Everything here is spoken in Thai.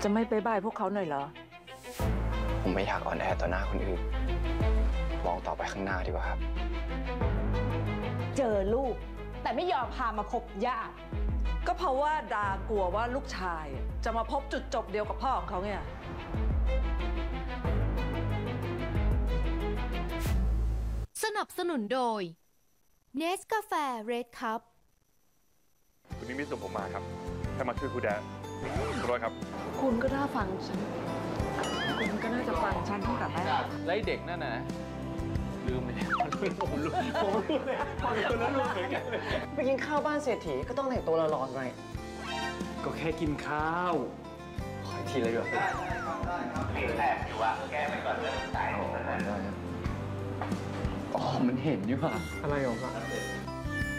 จะไม่ไปบายพวกเขาหน่อยเหรอผมไม่อยากอ่อนแอต่อหน้าคนอื่นมองต่อไปข้างหน้าดีกว่าครับเจอลูกแต่ไม่ยอมพามาคบญาติก็เพราะว่าดากลัวว่าลูกชายจะมาพบจุดจบเดียวกับพ่อของเขาเนี่ยสนับสนุนโดยเนสกาแฟเรดคัพคุณนิมิตส่งผมมาครับให้มาช่วยครูแดนคุณร้อยครับคุณก็น่าฟังฉันคุณก็น่าจะฟังฉันตั้งแต่แรกแล้วไอ้เด็กนั่นน่ะลืมไปแล้วผมรู้เลยคนนั้นรู้เหมือนกันเลยไปกินข้าวบ้านเศรษฐีก็ต้องแต่งตัวหล่อๆหน่อยก็แค่กินข้าวขออีกทีเลยดีกว่าเพลงแอบอยู่อะแก้ไปก่อนเรื่องสายอ๋อมันเห็นอยู่ว่ะอะไรของเขา